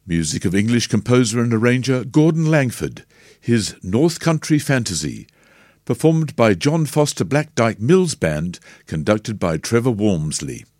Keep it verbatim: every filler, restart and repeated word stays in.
Music of English composer and arranger Gordon Langford, his North Country Fantasy, performed by John Foster Black Dyke Mills Band, conducted by Trevor Walmsley.